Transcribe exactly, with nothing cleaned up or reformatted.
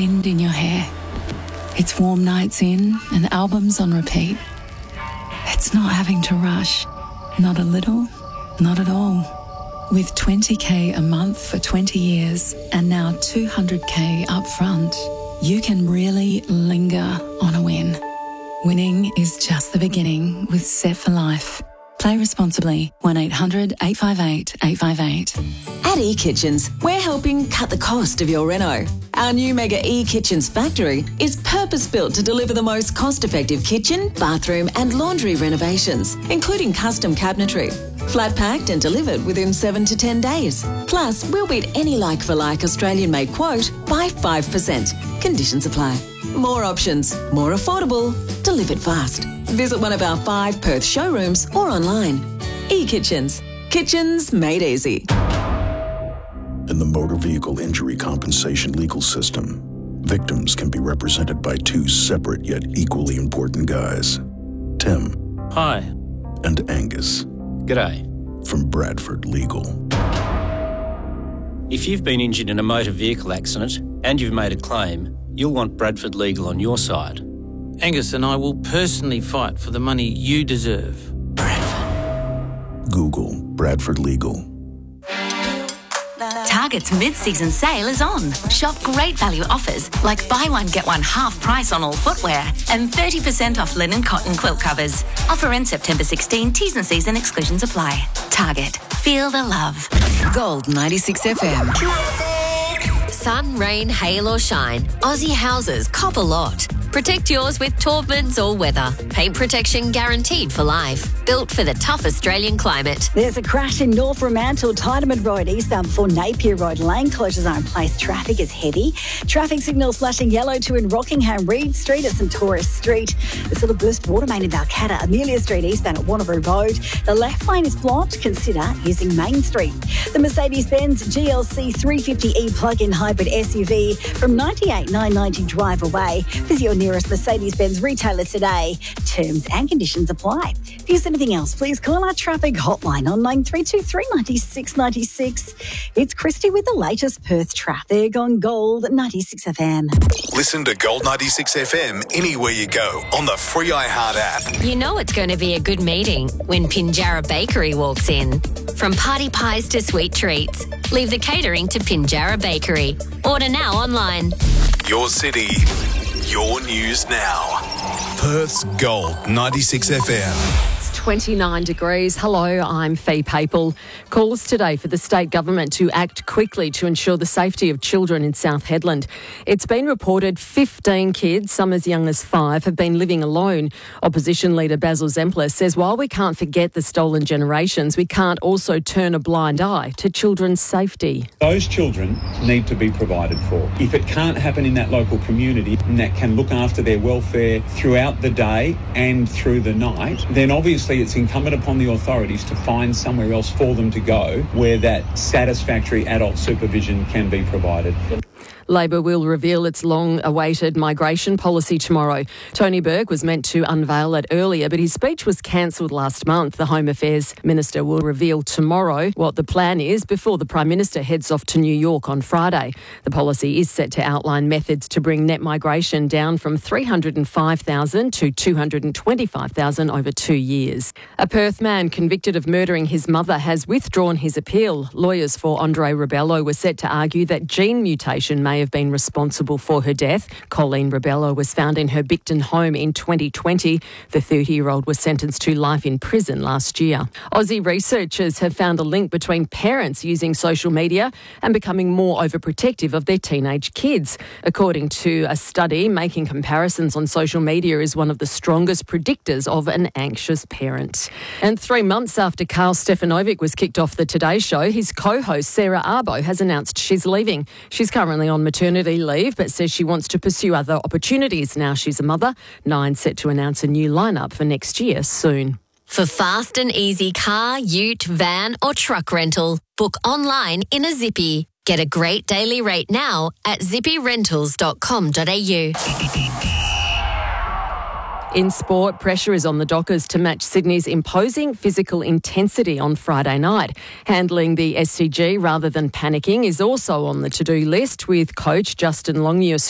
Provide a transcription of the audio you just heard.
wind in your hair. It's warm nights in and albums on repeat. It's not having to rush. Not a little, not at all. With twenty k a month for twenty years and now two hundred k up front, you can really linger on a win. Winning is just the beginning with Set for Life. Play responsibly. one eight hundred eight five eight eight five eight. At eKitchens, we're helping cut the cost of your reno. Our new Mega eKitchens factory is purpose-built to deliver the most cost-effective kitchen, bathroom and laundry renovations, including custom cabinetry. Flat-packed and delivered within seven to ten days. Plus, we'll beat any like-for-like Australian-made quote by five percent. Conditions apply. More options, more affordable, delivered fast. Visit one of our five Perth showrooms or online. eKitchens. Kitchens made easy. In the motor vehicle injury compensation legal system, victims can be represented by two separate yet equally important guys. Tim. Hi. And Angus. G'day. From Bradford Legal. If you've been injured in a motor vehicle accident and you've made a claim, you'll want Bradford Legal on your side. Angus and I will personally fight for the money you deserve. Bradford. Google Bradford Legal. Target's mid-season sale is on. Shop great value offers like buy one, get one half price on all footwear and thirty percent off linen cotton quilt covers. Offer ends September sixteenth. T's and C's and exclusions apply. Target. Feel the love. Gold ninety-six F M. Sun, rain, hail or shine, Aussie Houses cop a lot. Protect yours with Taubman's All Weather. Paint protection guaranteed for life. Built for the tough Australian climate. There's a crash in North Fremantle, Tiedemann Road, eastbound before Napier Road. Lane closures are in place. Traffic is heavy. Traffic signals flashing yellow to in Rockingham, Reed Street at St Tourist Street. There's still a burst water main in Balcatta, Amelia Street eastbound at Wanneroo Road. The left lane is blocked. Consider using Main Street. The Mercedes-Benz G L C three fifty E plug-in hybrid S U V from ninety-eight thousand nine hundred ninety drive away. Visit your nearest Mercedes-Benz retailer today. Terms and conditions apply. If there's anything else, please call our traffic hotline on nine three two three nine six nine six. It's Christy with the latest Perth traffic on Gold ninety-six F M. Listen to Gold ninety-six F M anywhere you go on the free iHeart app. You know it's going to be a good meeting when Pinjarra Bakery walks in. From party pies to sweet treats, leave the catering to Pinjarra Bakery. Order now online. Your city, your news now. Perth's Gold ninety-six F M. twenty-nine degrees. Hello, I'm Fee Papel. Calls today for the state government to act quickly to ensure the safety of children in South Hedland. It's been reported fifteen kids, some as young as five, have been living alone. Opposition leader Basil Zempler says while we can't forget the stolen generations, we can't also turn a blind eye to children's safety. Those children need to be provided for. If it can't happen in that local community and that can look after their welfare throughout the day and through the night, then obviously it's incumbent upon the authorities to find somewhere else for them to go where that satisfactory adult supervision can be provided. Labor will reveal its long-awaited migration policy tomorrow. Tony Burke was meant to unveil it earlier, but his speech was cancelled last month. The Home Affairs Minister will reveal tomorrow what the plan is before the Prime Minister heads off to New York on Friday. The policy is set to outline methods to bring net migration down from three hundred five thousand to two hundred twenty-five thousand over two years. A Perth man convicted of murdering his mother has withdrawn his appeal. Lawyers for Andre Rebello were set to argue that gene mutation may have been responsible for her death. Colleen Rebello was found in her Bicton home in twenty twenty. The thirty-year-old was sentenced to life in prison last year. Aussie researchers have found a link between parents using social media and becoming more overprotective of their teenage kids. According to a study, making comparisons on social media is one of the strongest predictors of an anxious parent. And three months after Carl Stefanovic was kicked off the Today Show, his co-host Sarah Arbo has announced she's leaving. She's currently on maternity leave, but says she wants to pursue other opportunities now she's a mother. Nine set to announce a new lineup for next year soon. For fast and easy car, ute, van or truck rental, book online in a Zippy. Get a great daily rate now at zippy rentals dot com dot a u. In sport, pressure is on the Dockers to match Sydney's imposing physical intensity on Friday night. Handling the S C G rather than panicking is also on the to-do list, with coach Justin Longmuir